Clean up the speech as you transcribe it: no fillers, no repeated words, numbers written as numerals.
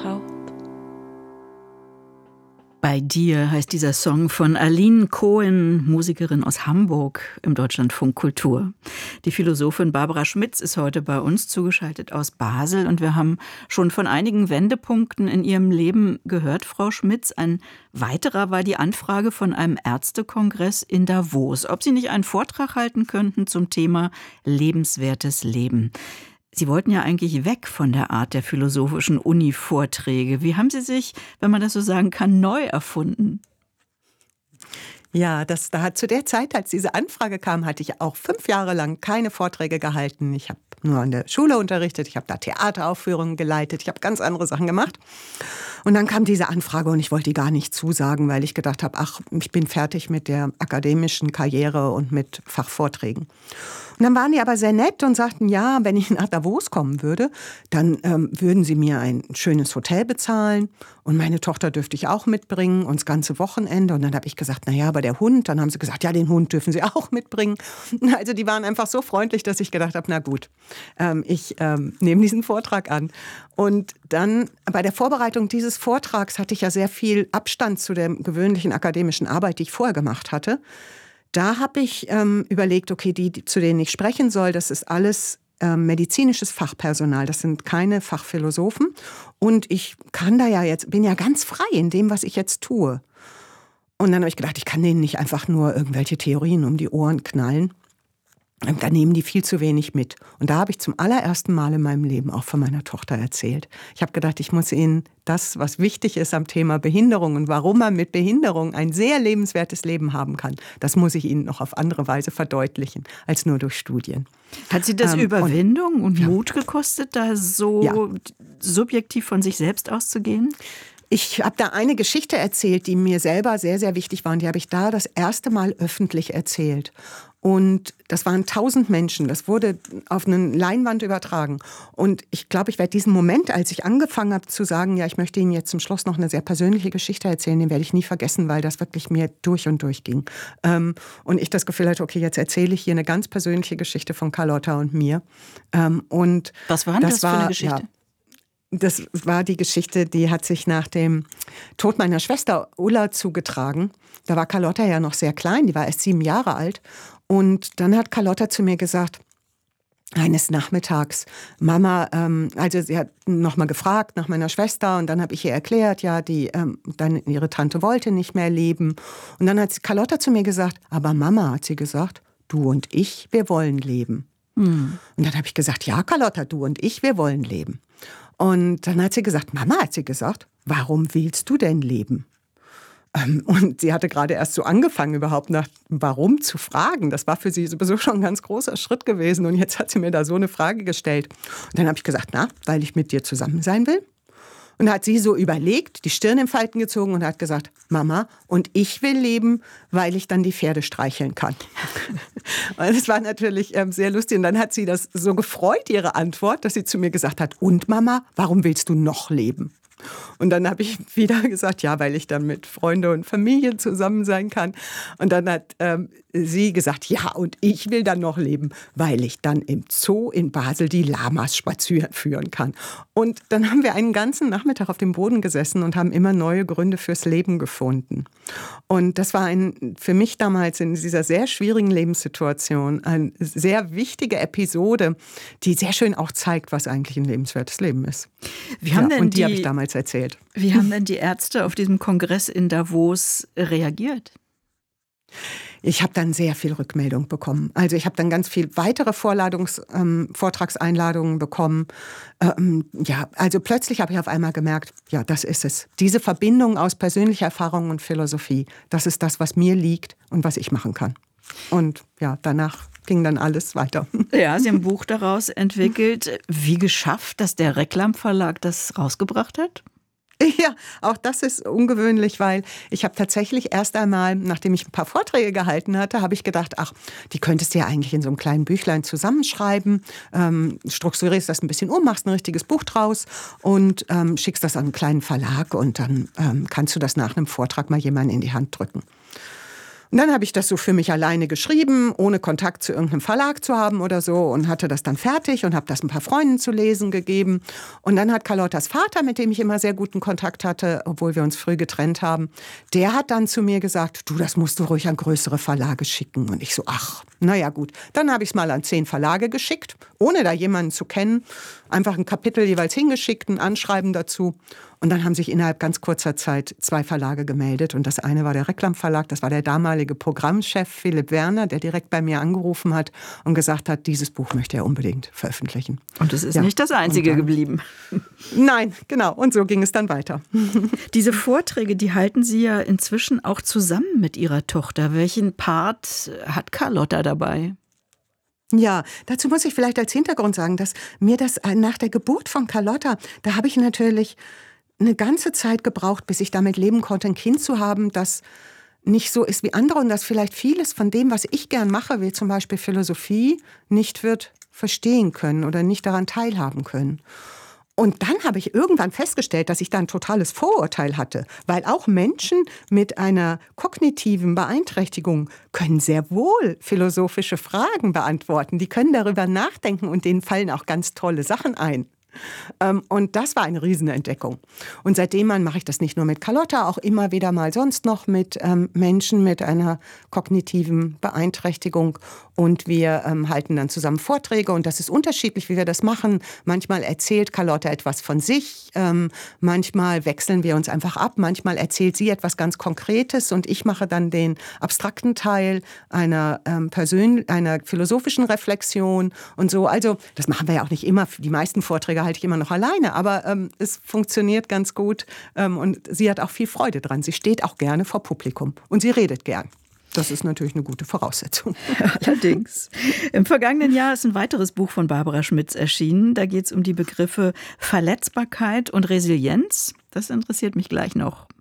Braut. Bei dir heißt dieser Song von Aline Cohen, Musikerin aus Hamburg im Deutschlandfunk Kultur. Die Philosophin Barbara Schmitz ist heute bei uns zugeschaltet aus Basel und wir haben schon von einigen Wendepunkten in ihrem Leben gehört, Frau Schmitz. Ein weiterer war die Anfrage von einem Ärztekongress in Davos, ob Sie nicht einen Vortrag halten könnten zum Thema lebenswertes Leben. Sie wollten ja eigentlich weg von der Art der philosophischen Uni-Vorträge. Wie haben Sie sich, wenn man das so sagen kann, neu erfunden? Ja, zu der Zeit, als diese Anfrage kam, hatte ich auch 5 Jahre lang keine Vorträge gehalten. Ich habe nur an der Schule unterrichtet, ich habe da Theateraufführungen geleitet, ich habe ganz andere Sachen gemacht. Und dann kam diese Anfrage und ich wollte die gar nicht zusagen, weil ich gedacht habe, ich bin fertig mit der akademischen Karriere und mit Fachvorträgen. Und dann waren die aber sehr nett und sagten, ja, wenn ich nach Davos kommen würde, dann würden sie mir ein schönes Hotel bezahlen und meine Tochter dürfte ich auch mitbringen und das ganze Wochenende. Und dann habe ich gesagt, naja, aber der Hund, dann haben sie gesagt, ja, den Hund dürfen sie auch mitbringen. Also die waren einfach so freundlich, dass ich gedacht habe, na gut, ich nehme diesen Vortrag an. Und dann bei der Vorbereitung dieses Vortrags hatte ich ja sehr viel Abstand zu der gewöhnlichen akademischen Arbeit, die ich vorher gemacht hatte. Da habe ich überlegt, okay, die, zu denen ich sprechen soll, das ist alles medizinisches Fachpersonal, das sind keine Fachphilosophen. Und ich bin ja ganz frei in dem, was ich jetzt tue. Und dann habe ich gedacht, ich kann denen nicht einfach nur irgendwelche Theorien um die Ohren knallen. Da nehmen die viel zu wenig mit. Und da habe ich zum allerersten Mal in meinem Leben auch von meiner Tochter erzählt. Ich habe gedacht, ich muss ihnen das, was wichtig ist am Thema Behinderung und warum man mit Behinderung ein sehr lebenswertes Leben haben kann, das muss ich ihnen noch auf andere Weise verdeutlichen, als nur durch Studien. Hat Sie das Überwindung und Mut gekostet, da so subjektiv von sich selbst auszugehen? Ich habe da eine Geschichte erzählt, die mir selber sehr, sehr wichtig war. Und die habe ich da das erste Mal öffentlich erzählt. Und das waren 1000 Menschen. Das wurde auf eine Leinwand übertragen. Und ich glaube, ich werde diesen Moment, als ich angefangen habe zu sagen, ja, ich möchte Ihnen jetzt zum Schluss noch eine sehr persönliche Geschichte erzählen, den werde ich nie vergessen, weil das wirklich mir durch und durch ging. Und ich das Gefühl hatte, okay, jetzt erzähle ich hier eine ganz persönliche Geschichte von Carlotta und mir. Und was war denn das für eine Geschichte? Ja, das war die Geschichte, die hat sich nach dem Tod meiner Schwester Ulla zugetragen. Da war Carlotta ja noch sehr klein, die war erst 7 Jahre alt. Und dann hat Carlotta zu mir gesagt, eines Nachmittags, Mama, also sie hat nochmal gefragt nach meiner Schwester und dann habe ich ihr erklärt, ja, dann ihre Tante wollte nicht mehr leben. Und dann hat Carlotta zu mir gesagt, aber Mama, hat sie gesagt, du und ich, wir wollen leben. Und dann habe ich gesagt, ja, Carlotta, du und ich, wir wollen leben. Und dann hat sie gesagt, Mama, hat sie gesagt, warum willst du denn leben? Und sie hatte gerade erst so angefangen, überhaupt nach warum zu fragen. Das war für sie sowieso schon ein ganz großer Schritt gewesen. Und jetzt hat sie mir da so eine Frage gestellt. Und dann habe ich gesagt, weil ich mit dir zusammen sein will. Und da hat sie so überlegt, die Stirn in Falten gezogen und hat gesagt, Mama, und ich will leben, weil ich dann die Pferde streicheln kann. Und das war natürlich sehr lustig. Und dann hat sie das so gefreut, ihre Antwort, dass sie zu mir gesagt hat, und Mama, warum willst du noch leben? Und dann habe ich wieder gesagt, ja, weil ich dann mit Freunden und Familie zusammen sein kann. Und dann hat sie gesagt, ja, und ich will dann noch leben, weil ich dann im Zoo in Basel die Lamas spazieren führen kann. Und dann haben wir einen ganzen Nachmittag auf dem Boden gesessen und haben immer neue Gründe fürs Leben gefunden. Und das war für mich damals in dieser sehr schwierigen Lebenssituation eine sehr wichtige Episode, die sehr schön auch zeigt, was eigentlich ein lebenswertes Leben ist. Und die habe ich damals erzählt. Wie haben denn die Ärzte auf diesem Kongress in Davos reagiert? Ich habe dann sehr viel Rückmeldung bekommen. Also ich habe dann ganz viel weitere Vortragseinladungen bekommen. Also plötzlich habe ich auf einmal gemerkt, ja, das ist es. Diese Verbindung aus persönlicher Erfahrung und Philosophie, das ist das, was mir liegt und was ich machen kann. Und ja, danach ging dann alles weiter. Ja, Sie haben ein Buch daraus entwickelt. Wie geschafft, dass der Reklam Verlag das rausgebracht hat? Ja, auch das ist ungewöhnlich, weil ich habe tatsächlich erst einmal, nachdem ich ein paar Vorträge gehalten hatte, habe ich gedacht, die könntest du ja eigentlich in so einem kleinen Büchlein zusammenschreiben, strukturierst das ein bisschen machst ein richtiges Buch draus und schickst das an einen kleinen Verlag und dann kannst du das nach einem Vortrag mal jemandem in die Hand drücken. Und dann habe ich das so für mich alleine geschrieben, ohne Kontakt zu irgendeinem Verlag zu haben oder so und hatte das dann fertig und habe das ein paar Freunden zu lesen gegeben. Und dann hat Carlottas Vater, mit dem ich immer sehr guten Kontakt hatte, obwohl wir uns früh getrennt haben, der hat dann zu mir gesagt, du, das musst du ruhig an größere Verlage schicken. Und ich so, ach, naja gut. Dann habe ich es mal an 10 Verlage geschickt, ohne da jemanden zu kennen. Einfach ein Kapitel jeweils hingeschickt, ein Anschreiben dazu. Und dann haben sich innerhalb ganz kurzer Zeit 2 Verlage gemeldet. Und das eine war der Reklam Verlag, das war der damalige Programmchef Philipp Werner, der direkt bei mir angerufen hat und gesagt hat, dieses Buch möchte er unbedingt veröffentlichen. Und es ist nicht das einzige geblieben. Nein, genau. Und so ging es dann weiter. Diese Vorträge, die halten Sie ja inzwischen auch zusammen mit Ihrer Tochter. Welchen Part hat Carlotta dabei? Ja, dazu muss ich vielleicht als Hintergrund sagen, dass mir das nach der Geburt von Carlotta, da habe ich natürlich eine ganze Zeit gebraucht, bis ich damit leben konnte, ein Kind zu haben, das nicht so ist wie andere und das vielleicht vieles von dem, was ich gern mache, wie zum Beispiel Philosophie, nicht wird verstehen können oder nicht daran teilhaben können. Und dann habe ich irgendwann festgestellt, dass ich da ein totales Vorurteil hatte, weil auch Menschen mit einer kognitiven Beeinträchtigung können sehr wohl philosophische Fragen beantworten. Die können darüber nachdenken und denen fallen auch ganz tolle Sachen ein. Und das war eine Riesenentdeckung. Und seitdem mache ich das nicht nur mit Carlotta, auch immer wieder mal sonst noch mit Menschen mit einer kognitiven Beeinträchtigung. Und wir halten dann zusammen Vorträge und das ist unterschiedlich, wie wir das machen. Manchmal erzählt Carlotta etwas von sich, manchmal wechseln wir uns einfach ab, manchmal erzählt sie etwas ganz Konkretes und ich mache dann den abstrakten Teil einer philosophischen Reflexion und so. Also das machen wir ja auch nicht immer, die meisten Vorträge halte ich immer noch alleine, aber es funktioniert ganz gut und sie hat auch viel Freude dran. Sie steht auch gerne vor Publikum und sie redet gern. Das ist natürlich eine gute Voraussetzung. Allerdings. Im vergangenen Jahr ist ein weiteres Buch von Barbara Schmitz erschienen. Da geht es um die Begriffe Verletzbarkeit und Resilienz. Das interessiert mich gleich noch.